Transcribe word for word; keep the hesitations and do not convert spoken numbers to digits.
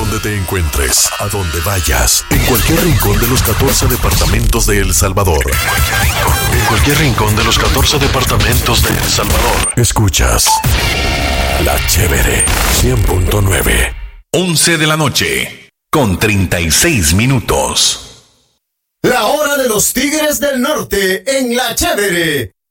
donde te encuentres, a donde vayas, en cualquier rincón de los catorce departamentos de El Salvador. En cualquier rincón de los catorce departamentos de El Salvador. Escuchas La Chévere cien punto nueve. once de la noche, con treinta y seis minutos. La hora de los Tigres del Norte en La Chévere.